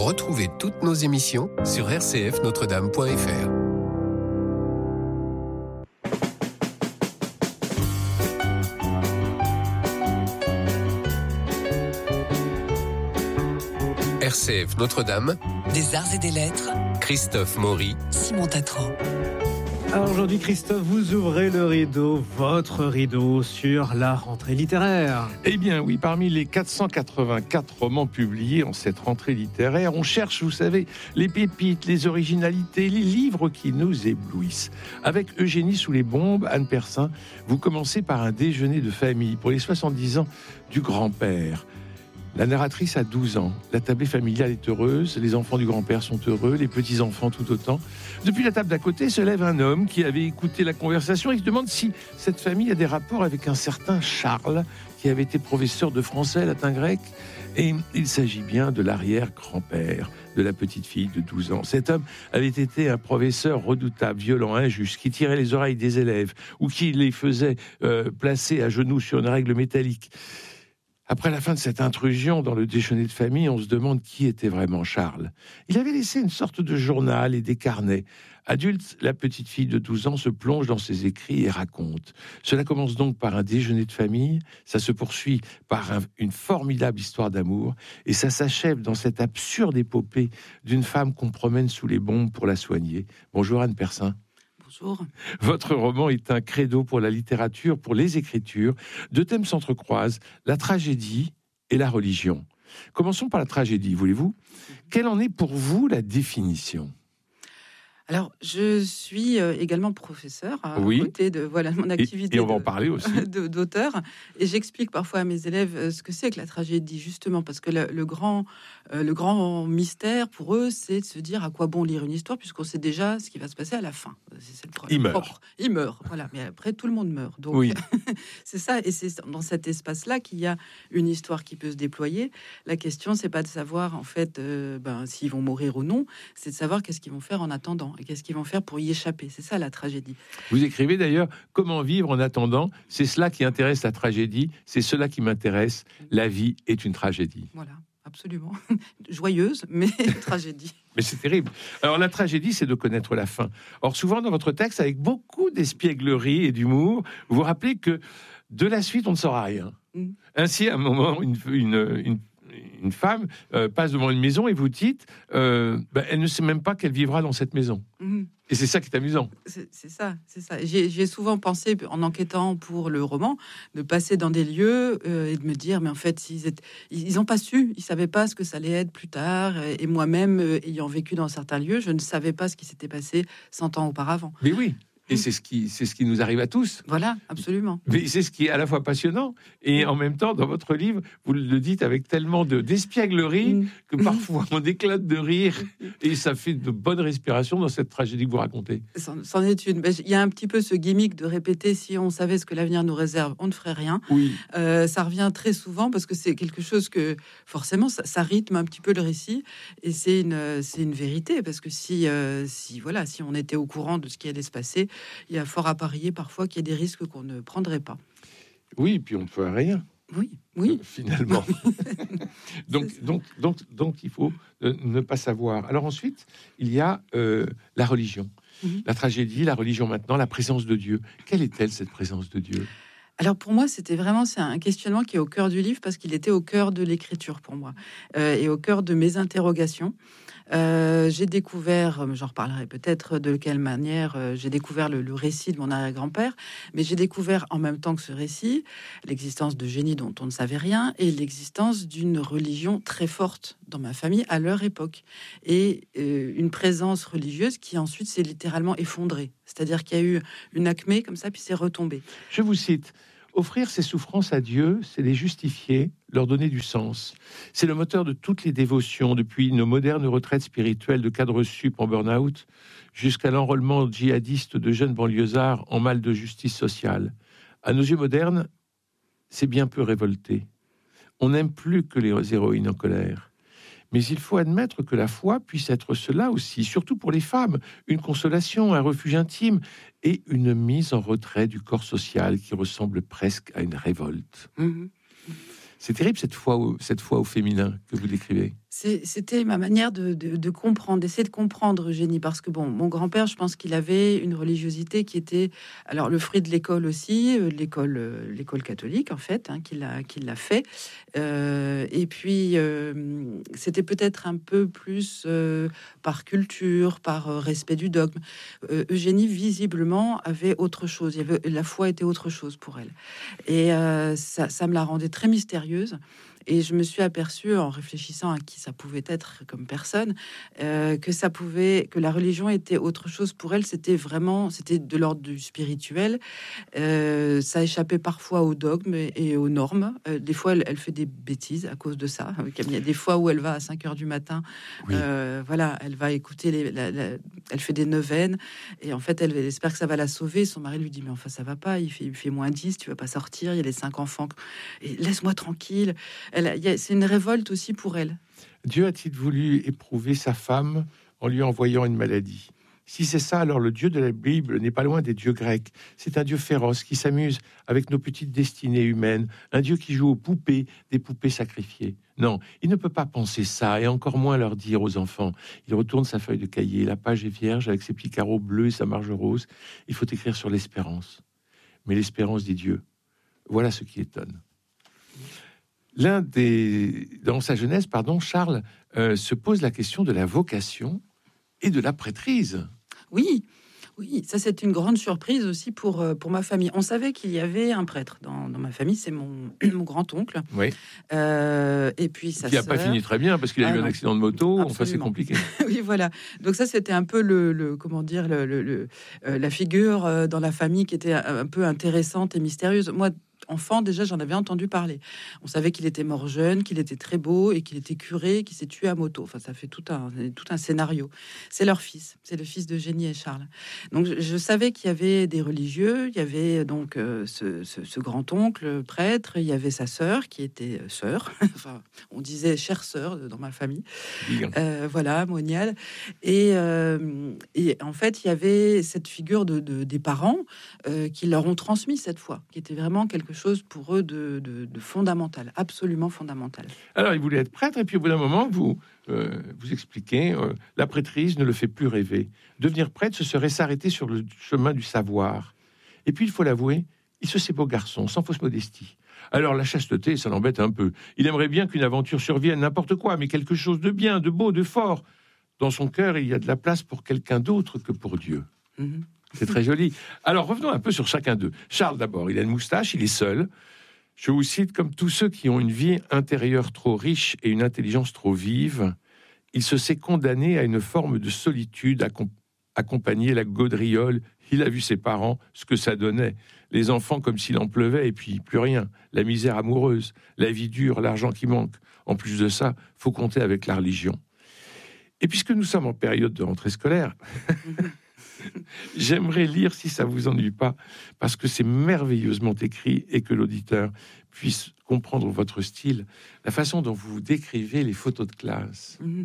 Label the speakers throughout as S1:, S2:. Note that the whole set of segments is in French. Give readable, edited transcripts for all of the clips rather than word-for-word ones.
S1: Retrouvez toutes nos émissions sur rcfnotredame.fr. RCF Notre-Dame,
S2: des arts et des lettres,
S1: Christophe Maury,
S2: Simon Tatran.
S3: Alors aujourd'hui, Christophe, vous ouvrez le rideau, votre rideau, sur la rentrée littéraire.
S4: Eh bien oui, parmi les 484 romans publiés en cette rentrée littéraire, on cherche, vous savez, les pépites, les originalités, les livres qui nous éblouissent. Avec Eugénie sous les bombes, Anne Persin, vous commencez par un déjeuner de famille pour les 70 ans du grand-père. La narratrice a 12 ans, la tablée familiale est heureuse, les enfants du grand-père sont heureux, les petits-enfants tout autant. Depuis la table d'à côté se lève un homme qui avait écouté la conversation et se demande si cette famille a des rapports avec un certain Charles, qui avait été professeur de français, latin, grec. Et il s'agit bien de l'arrière-grand-père de la petite fille de 12 ans. Cet homme avait été un professeur redoutable, violent, injuste, qui tirait les oreilles des élèves ou qui les faisait placer à genoux sur une règle métallique. Après la fin de cette intrusion dans le déjeuner de famille, on se demande qui était vraiment Charles. Il avait laissé une sorte de journal et des carnets. Adulte, la petite fille de 12 ans se plonge dans ses écrits et raconte. Cela commence donc par un déjeuner de famille, ça se poursuit par une formidable histoire d'amour, et ça s'achève dans cette absurde épopée d'une femme qu'on promène sous les bombes pour la soigner. Bonjour Anne Persin.
S5: Bonjour.
S4: Votre roman est un credo pour la littérature, pour les écritures. Deux thèmes s'entrecroisent, la tragédie et la religion. Commençons par la tragédie, voulez-vous ? Quelle en est pour vous la définition ?
S5: Alors, je suis également professeur à
S4: oui.
S5: côté de mon activité
S4: et on va en parler aussi.
S5: d'auteur. Et j'explique parfois à mes élèves ce que c'est que la tragédie, justement, parce que le grand mystère pour eux, c'est de se dire à quoi bon lire une histoire, puisqu'on sait déjà ce qui va se passer à la fin. C'est le problème. Il meurt, voilà. Mais après, tout le monde meurt. Donc, oui. C'est ça. Et c'est dans cet espace-là qu'il y a une histoire qui peut se déployer. La question, c'est pas de savoir, en fait, s'ils vont mourir ou non, c'est de savoir qu'est-ce qu'ils vont faire en attendant. Et qu'est-ce qu'ils vont faire pour y échapper. C'est ça la tragédie.
S4: Vous écrivez d'ailleurs « Comment vivre en attendant ?» C'est cela qui intéresse la tragédie, c'est cela qui m'intéresse. La vie est une tragédie.
S5: Voilà, absolument. Joyeuse, mais tragédie.
S4: Mais c'est terrible. Alors la tragédie, c'est de connaître la fin. Or souvent dans votre texte, avec beaucoup d'espièglerie et d'humour, vous vous rappelez que de la suite, on ne saura rien. Ainsi, à un moment, une femme passe devant une maison et vous dites elle ne sait même pas qu'elle vivra dans cette maison. Et c'est ça qui est amusant.
S5: C'est ça. J'ai souvent pensé, en enquêtant pour le roman, de passer dans des lieux et de me dire, mais en fait, ils n'ont pas su, ils savaient pas ce que ça allait être plus tard. Et moi-même, ayant vécu dans certains lieux, je ne savais pas ce qui s'était passé 100 ans auparavant.
S4: Mais oui. Et c'est ce qui nous arrive à tous.
S5: Voilà, absolument.
S4: Mais c'est ce qui est à la fois passionnant et en même temps, dans votre livre, vous le dites avec tellement d'espièglerie que parfois on éclate de rire et ça fait de bonnes respirations dans cette tragédie que vous racontez.
S5: C'en est une. Il y a un petit peu ce gimmick de répéter, si on savait ce que l'avenir nous réserve, on ne ferait rien.
S4: Oui.
S5: Ça revient très souvent parce que c'est quelque chose que forcément ça rythme un petit peu le récit et c'est une vérité parce que si on était au courant de ce qui allait se passer, il y a fort à parier parfois qu'il y a des risques qu'on ne prendrait pas.
S4: Oui, puis on ne ferait rien.
S5: Oui.
S4: Finalement. donc, il faut ne pas savoir. Alors ensuite, il y a la religion. La tragédie, la religion maintenant, la présence de Dieu. Quelle est-elle, cette présence de Dieu ?
S5: Alors pour moi, c'est un questionnement qui est au cœur du livre parce qu'il était au cœur de l'écriture pour moi et au cœur de mes interrogations. J'ai découvert, j'en reparlerai peut-être de quelle manière j'ai découvert le récit de mon arrière-grand-père, mais j'ai découvert en même temps que ce récit l'existence de génies dont on ne savait rien et l'existence d'une religion très forte dans ma famille à leur époque et une présence religieuse qui ensuite s'est littéralement effondrée. C'est-à-dire qu'il y a eu une acmé comme ça, puis c'est retombé.
S4: Je vous cite. Offrir ses souffrances à Dieu, c'est les justifier, leur donner du sens. C'est le moteur de toutes les dévotions, depuis nos modernes retraites spirituelles de cadres sup en burn-out, jusqu'à l'enrôlement djihadiste de jeunes banlieusards en mal de justice sociale. À nos yeux modernes, c'est bien peu révolté. On n'aime plus que les héroïnes en colère. Mais il faut admettre que la foi puisse être cela aussi, surtout pour les femmes, une consolation, un refuge intime et une mise en retrait du corps social qui ressemble presque à une révolte. C'est terrible cette foi au féminin que vous décrivez.
S5: C'était ma manière de comprendre, d'essayer de comprendre Eugénie, parce que bon, mon grand-père, je pense qu'il avait une religiosité qui était, alors le fruit de l'école aussi, l'école catholique en fait, hein, qu'il l'a fait, et puis c'était peut-être un peu plus par culture, par respect du dogme. Eugénie visiblement avait autre chose, la foi était autre chose pour elle, et ça me la rendait très mystérieuse. Et je me suis aperçue, en réfléchissant à qui ça pouvait être comme personne, que la religion était autre chose pour elle. C'était de l'ordre du spirituel. Ça échappait parfois au dogme et aux normes. Des fois, elle fait des bêtises à cause de ça. Il y a des fois où elle va à 5 heures du matin.
S4: Oui.
S5: Voilà, elle va écouter elle fait des neuvaines. Et en fait, elle espère que ça va la sauver. Son mari lui dit, mais enfin, ça va pas. Il fait moins 10, tu vas pas sortir. Il y a les 5 enfants. Et laisse-moi tranquille. C'est une révolte aussi pour elle.
S4: Dieu a-t-il voulu éprouver sa femme en lui envoyant une maladie? Si c'est ça, alors le Dieu de la Bible n'est pas loin des dieux grecs. C'est un Dieu féroce qui s'amuse avec nos petites destinées humaines, un Dieu qui joue aux poupées, des poupées sacrifiées. Non, il ne peut pas penser ça, et encore moins leur dire aux enfants. Il retourne sa feuille de cahier, la page est vierge avec ses petits carreaux bleus et sa marge rose. Il faut écrire sur l'espérance. Mais l'espérance des dieux, voilà ce qui étonne. Dans sa jeunesse, Charles se pose la question de la vocation et de la prêtrise.
S5: Oui, ça c'est une grande surprise aussi pour ma famille. On savait qu'il y avait un prêtre dans ma famille, c'est mon grand-oncle.
S4: Oui.
S5: Et puis sa
S4: qui n'a pas fini très bien parce qu'il a eu un accident de moto.
S5: Absolument.
S4: Enfin, c'est compliqué.
S5: Oui, voilà. Donc ça, c'était un peu la figure dans la famille qui était un peu intéressante et mystérieuse. Moi, enfant, déjà, j'en avais entendu parler. On savait qu'il était mort jeune, qu'il était très beau et qu'il était curé, qu'il s'est tué à moto. Enfin, ça fait tout un scénario. C'est leur fils, c'est le fils d'Eugénie et Charles. Donc, je savais qu'il y avait des religieux. Il y avait donc ce grand-oncle prêtre. Il y avait sa sœur qui était sœur. Enfin, on disait chère sœur dans ma famille. Voilà, moniale. Et en fait, il y avait cette figure des parents qui leur ont transmis cette foi, qui était vraiment quelque chose pour eux de fondamental, absolument fondamental.
S4: Alors, il voulait être prêtre, et puis au bout d'un moment, vous expliquez, la prêtrise ne le fait plus rêver. Devenir prêtre, ce serait s'arrêter sur le chemin du savoir. Et puis, il faut l'avouer, il se sait beau garçon, sans fausse modestie. Alors, la chasteté, ça l'embête un peu. Il aimerait bien qu'une aventure survienne, n'importe quoi, mais quelque chose de bien, de beau, de fort. Dans son cœur, il y a de la place pour quelqu'un d'autre que pour Dieu. Mm-hmm. C'est très joli. Alors, revenons un peu sur chacun d'eux. Charles, d'abord, il a une moustache, il est seul. Je vous cite, comme tous ceux qui ont une vie intérieure trop riche et une intelligence trop vive, il se sait condamné à une forme de solitude, accompagner la gaudriole. Il a vu ses parents, ce que ça donnait. Les enfants comme s'il en pleuvait, et puis plus rien. La misère amoureuse, la vie dure, l'argent qui manque. En plus de ça, faut compter avec la religion. Et puisque nous sommes en période de rentrée scolaire... J'aimerais lire, si ça vous ennuie pas, parce que c'est merveilleusement écrit et que l'auditeur puisse comprendre votre style, la façon dont vous décrivez les photos de classe. Mmh.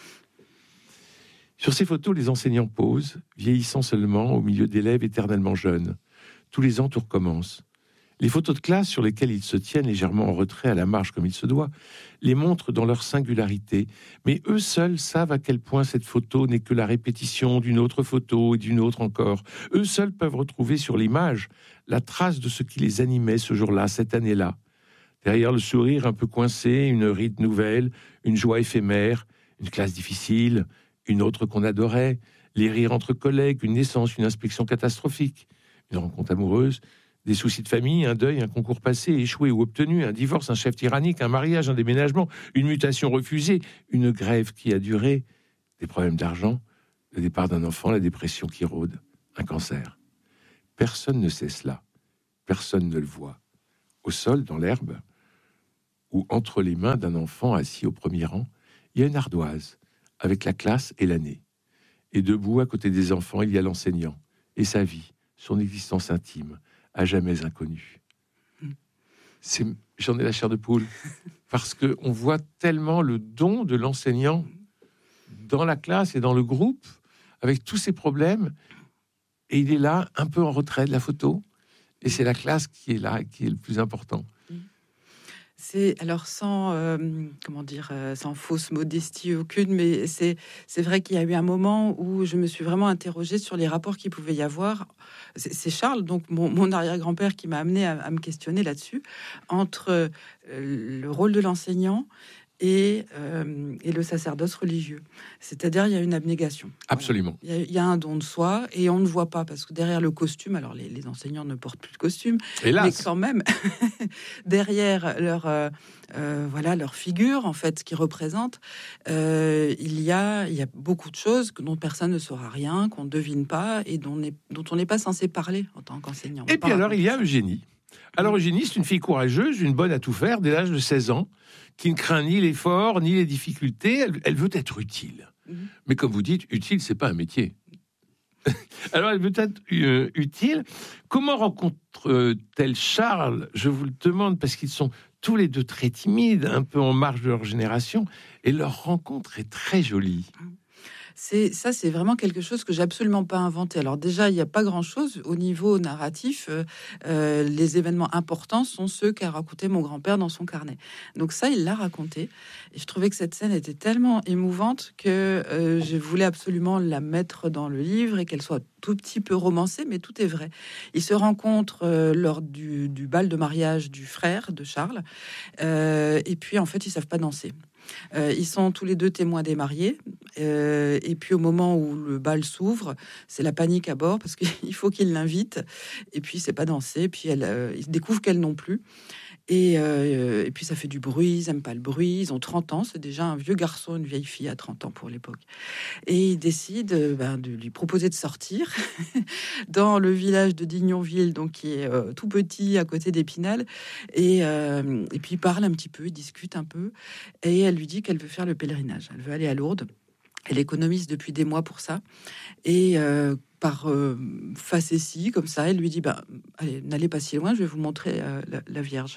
S4: Sur ces photos, les enseignants posent, vieillissant seulement au milieu d'élèves éternellement jeunes. Tous les ans, tout recommence. Les photos de classe sur lesquelles ils se tiennent légèrement en retrait à la marge comme il se doit, les montrent dans leur singularité, mais eux seuls savent à quel point cette photo n'est que la répétition d'une autre photo et d'une autre encore. Eux seuls peuvent retrouver sur l'image la trace de ce qui les animait ce jour-là, cette année-là. Derrière le sourire un peu coincé, une ride nouvelle, une joie éphémère, une classe difficile, une autre qu'on adorait, les rires entre collègues, une naissance, une inspection catastrophique, une rencontre amoureuse, des soucis de famille, un deuil, un concours passé, échoué ou obtenu, un divorce, un chef tyrannique, un mariage, un déménagement, une mutation refusée, une grève qui a duré, des problèmes d'argent, le départ d'un enfant, la dépression qui rôde, un cancer. Personne ne sait cela. Personne ne le voit. Au sol, dans l'herbe, ou entre les mains d'un enfant assis au premier rang, il y a une ardoise, avec la classe et l'année. Et debout, à côté des enfants, il y a l'enseignant, et sa vie, son existence intime, à jamais inconnu. J'en ai la chair de poule, parce qu'on voit tellement le don de l'enseignant dans la classe et dans le groupe, avec tous ses problèmes, et il est là, un peu en retrait de la photo, et c'est la classe qui est là, qui est le plus important.
S5: C'est alors sans fausse modestie aucune, mais c'est vrai qu'il y a eu un moment où je me suis vraiment interrogée sur les rapports qu'il pouvait y avoir. C'est Charles, donc mon arrière-grand-père, qui m'a amené à me questionner là-dessus, entre le rôle de l'enseignant et le sacerdoce religieux. C'est-à-dire, il y a une abnégation.
S4: Absolument.
S5: Voilà. Il y a un don de soi et on ne voit pas, parce que derrière le costume, alors les enseignants ne portent plus de costume,
S4: Hélas.
S5: mais quand même, derrière leur figure, en fait, ce qu'ils représentent, il y a beaucoup de choses dont personne ne saura rien, qu'on ne devine pas et dont on n'est pas censé parler en tant qu'enseignant.
S4: Et puis alors, il y a Eugénie. Alors Eugénie, c'est une fille courageuse, une bonne à tout faire, dès l'âge de 16 ans, qui ne craint ni l'effort, ni les difficultés. Elle veut être utile. Mais comme vous dites, utile, c'est pas un métier. Alors, elle veut être utile. Comment rencontre-t-elle Charles? Je vous le demande, parce qu'ils sont tous les deux très timides, un peu en marge de leur génération, et leur rencontre est très jolie.
S5: C'est vraiment quelque chose que j'ai absolument pas inventé. Alors déjà, il n'y a pas grand-chose au niveau narratif. Les événements importants sont ceux qu'a raconté mon grand-père dans son carnet. Donc ça, il l'a raconté. Et je trouvais que cette scène était tellement émouvante que je voulais absolument la mettre dans le livre et qu'elle soit tout petit peu romancée, mais tout est vrai. Ils se rencontrent lors du bal de mariage du frère de Charles. Et puis, en fait, ils savent pas danser. Ils sont tous les deux témoins des mariés. Et puis au moment où le bal s'ouvre, c'est la panique à bord parce qu'il faut qu'ils l'invitent. Et puis c'est pas danser. Puis ils découvrent qu'elle non plus. Et puis ça fait du bruit. Ils aiment pas le bruit. Ils ont 30 ans. C'est déjà un vieux garçon, une vieille fille à 30 ans pour l'époque. Et ils décident de lui proposer de sortir dans le village de Dignonville, donc qui est tout petit à côté d'Épinal. Et puis ils parlent un petit peu, ils discutent un peu. Et elle lui dit qu'elle veut faire le pèlerinage. Elle veut aller à Lourdes. Elle économise depuis des mois pour ça. Et par facétie, comme ça, elle lui dit allez, n'allez pas si loin, je vais vous montrer la Vierge.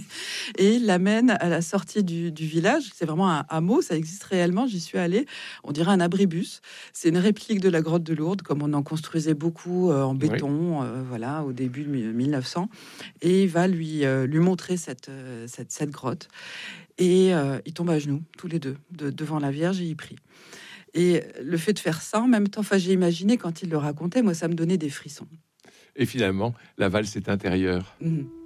S5: Et l'amène à la sortie du village. C'est vraiment un hameau, ça existe réellement. J'y suis allée. On dirait un abribus. C'est une réplique de la grotte de Lourdes, comme on en construisait beaucoup en béton, voilà, au début de 1900. Et il va lui montrer cette grotte. Et ils tombent à genoux, tous les deux, devant la Vierge, et ils prient. Et le fait de faire ça, en même temps, j'ai imaginé quand il le racontait, moi, ça me donnait des frissons.
S4: Et finalement, la valse est intérieure.
S5: Mmh.